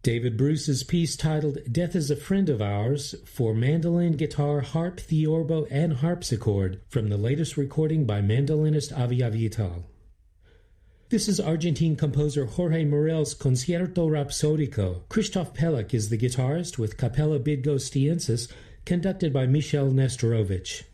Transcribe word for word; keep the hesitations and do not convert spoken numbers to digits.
David Bruce's piece titled Death is a Friend of Ours for mandolin, guitar, harp, theorbo, and harpsichord from the latest recording by mandolinist Avia Vital. This is Argentine composer Jorge Morel's Concierto Rhapsodico. Christoph Pellick is the guitarist with Capella Bydgoszcz, conducted by Michel Nestorovic.